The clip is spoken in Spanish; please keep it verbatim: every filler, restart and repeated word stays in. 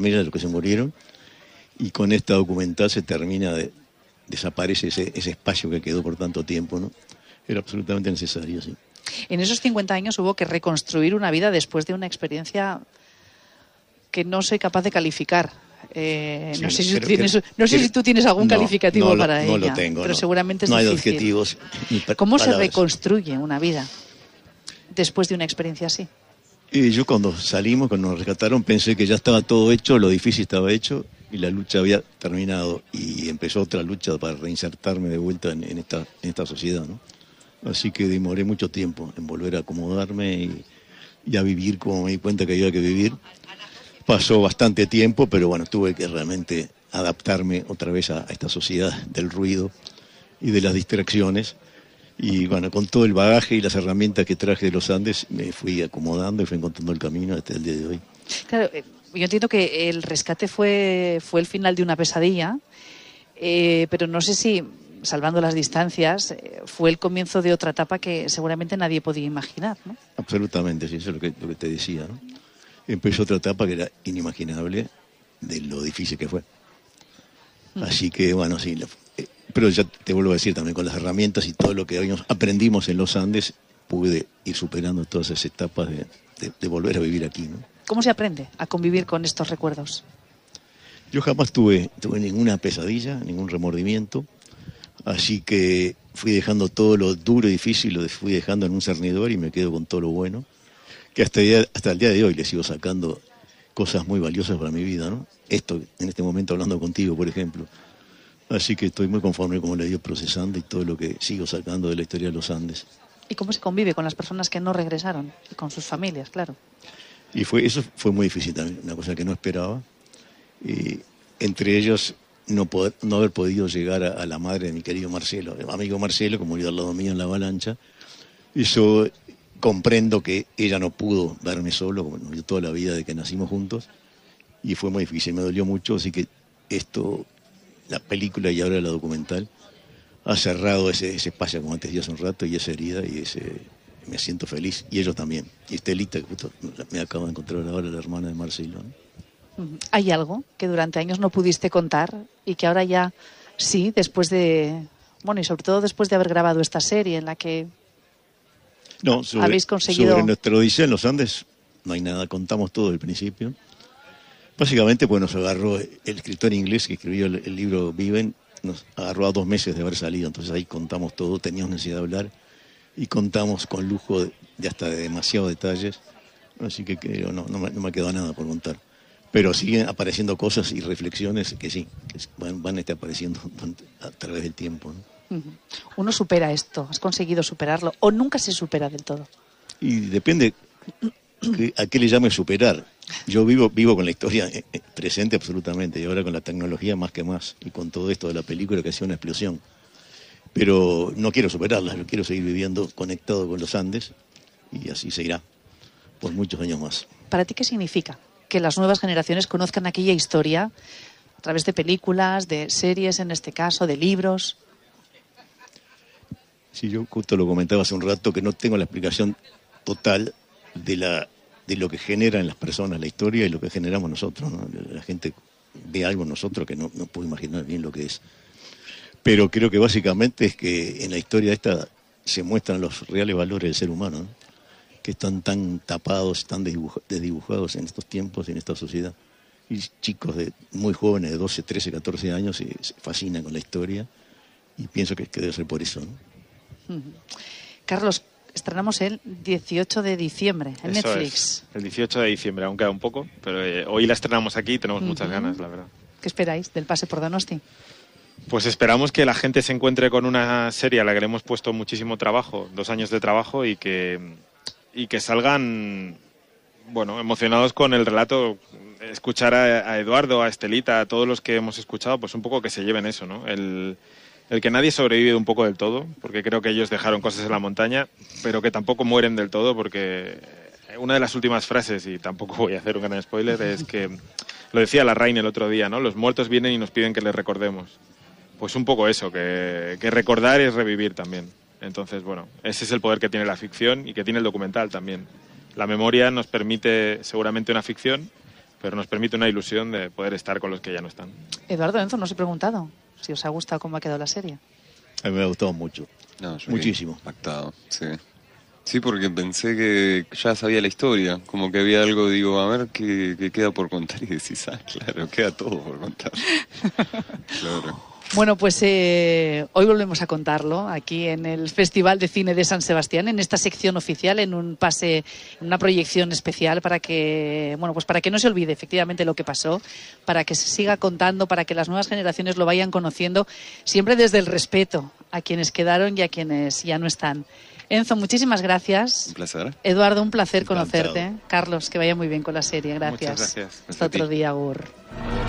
de los que se murieron, y con esta documental se termina de, desaparece ese, ese espacio que quedó por tanto tiempo, ¿no? Era absolutamente necesario, sí. En esos cincuenta años hubo que reconstruir una vida después de una experiencia que no soy capaz de calificar. Eh, sí, no sé, si, tienes, que, no sé si tú tienes algún no, calificativo no lo, para no ella, lo tengo, pero no. seguramente es no difícil. No hay adjetivos ni pa- ¿Cómo palabras. se reconstruye una vida después de una experiencia así? Y yo cuando salimos, cuando nos rescataron, pensé que ya estaba todo hecho, lo difícil estaba hecho y la lucha había terminado. Y empezó otra lucha para reinsertarme de vuelta en, en, esta, en esta sociedad, ¿no? Así que demoré mucho tiempo en volver a acomodarme y, y a vivir como me di cuenta que había que vivir. Pasó bastante tiempo, pero bueno, tuve que realmente adaptarme otra vez a, a esta sociedad del ruido y de las distracciones. Y bueno, con todo el bagaje y las herramientas que traje de los Andes, me fui acomodando y fui encontrando el camino hasta el día de hoy. Claro, yo entiendo que el rescate fue, fue el final de una pesadilla, eh, pero no sé si, salvando las distancias, eh, fue el comienzo de otra etapa que seguramente nadie podía imaginar, ¿no? Absolutamente, sí, eso es lo que, lo que te decía, ¿no? Empezó otra etapa que era inimaginable de lo difícil que fue. Mm. Así que, bueno, sí, lo, eh, pero ya te vuelvo a decir también, con las herramientas y todo lo que habíamos, aprendimos en los Andes, pude ir superando todas esas etapas de, de, de volver a vivir aquí, ¿no? ¿Cómo se aprende a convivir con estos recuerdos? Yo jamás tuve, tuve ninguna pesadilla, ningún remordimiento, así que fui dejando todo lo duro y difícil, lo fui dejando en un cernidor y me quedo con todo lo bueno, que hasta el día, hasta el día de hoy le sigo sacando cosas muy valiosas para mi vida, ¿no? Esto, en este momento hablando contigo, por ejemplo. Así que estoy muy conforme con lo que he ido procesando y todo lo que sigo sacando de la historia de los Andes. ¿Y cómo se convive con las personas que no regresaron? Y con sus familias, claro. Y fue eso fue muy difícil también, una cosa que no esperaba. Y entre ellos, no, poder, no haber podido llegar a, a la madre de mi querido Marcelo, mi amigo Marcelo, que murió al lado mío en la avalancha. Eso comprendo que ella no pudo verme solo, como nos dio toda la vida de que nacimos juntos. Y fue muy difícil, me dolió mucho, así que esto, la película y ahora la documental, ha cerrado ese, ese espacio, como antes dije hace un rato, y esa herida, y ese, me siento feliz, y ellos también. Y Estelita, que justo me acabo de encontrar ahora, la hermana de Marcelo, ¿no? ¿Hay algo que durante años no pudiste contar y que ahora ya sí, después de, bueno, y sobre todo después de haber grabado esta serie en la que no, sobre, habéis conseguido... Sobre nuestra odisea en los Andes no hay nada, contamos todo desde el principio. Básicamente, pues nos agarró el escritor inglés que escribió el, el libro Viven, nos agarró a dos meses de haber salido, entonces ahí contamos todo, teníamos necesidad de hablar y contamos con lujo de, de hasta de demasiados detalles, así que creo, no, no, me, no me quedó nada por contar. Pero siguen apareciendo cosas y reflexiones que sí, que van, van a estar apareciendo a través del tiempo, ¿no? Uno supera esto, has conseguido superarlo, o nunca se supera del todo. Y depende a qué le llame superar. Yo vivo vivo con la historia presente absolutamente, y ahora con la tecnología más que más, y con todo esto de la película que ha sido una explosión. Pero no quiero superarla, yo quiero seguir viviendo conectado con los Andes, y así seguirá por muchos años más. ¿Para ti qué significa que las nuevas generaciones conozcan aquella historia a través de películas, de series en este caso, de libros? Sí, yo justo lo comentaba hace un rato, que no tengo la explicación total de la de lo que generan las personas la historia y lo que generamos nosotros, ¿no? La gente ve algo en nosotros que no, no puede imaginar bien lo que es. Pero creo que básicamente es que en la historia esta se muestran los reales valores del ser humano, ¿no? Que están tan tapados, tan desdibujados en estos tiempos y en esta sociedad. Y chicos de muy jóvenes, de doce, trece, catorce años, se, se fascinan con la historia, y pienso que, que debe ser por eso, ¿no? Uh-huh. Carlos, estrenamos el dieciocho de diciembre en Eso Netflix. Es, el dieciocho de diciembre, aún queda un poco, pero eh, hoy la estrenamos aquí y tenemos uh-huh. muchas ganas, la verdad. ¿Qué esperáis del pase por Donosti? Pues esperamos que la gente se encuentre con una serie a la que le hemos puesto muchísimo trabajo, dos años de trabajo, y que, y que salgan, bueno, emocionados con el relato. Escuchar a, a Eduardo, a Estelita, a todos los que hemos escuchado, pues un poco que se lleven eso, ¿no? El... El que nadie sobrevive un poco del todo, porque creo que ellos dejaron cosas en la montaña, pero que tampoco mueren del todo, porque una de las últimas frases, y tampoco voy a hacer un gran spoiler, es que, lo decía Larraín el otro día, ¿no? Los muertos vienen y nos piden que les recordemos. Pues un poco eso, que, que recordar es revivir también. Entonces, bueno, ese es el poder que tiene la ficción y que tiene el documental también. La memoria nos permite seguramente una ficción, pero nos permite una ilusión de poder estar con los que ya no están. Eduardo, Enzo, no os he preguntado si os ha gustado cómo ha quedado la serie. A mí me ha gustado mucho. No, yo Muchísimo. Impactado, sí. Sí, porque pensé que ya sabía la historia, como que había algo, digo, a ver qué, qué queda por contar, y decís, ah, claro, queda todo por contar. Claro. Bueno, pues eh, hoy volvemos a contarlo aquí en el Festival de Cine de San Sebastián, en esta sección oficial, en un pase, en una proyección especial para que, bueno, pues para que no se olvide efectivamente lo que pasó, para que se siga contando, para que las nuevas generaciones lo vayan conociendo, siempre desde el respeto a quienes quedaron y a quienes ya no están. Enzo, muchísimas gracias. Un placer. Eduardo, un placer Encantado. conocerte. Carlos, que vaya muy bien con la serie. Gracias. Muchas gracias. Hasta otro día, Agur.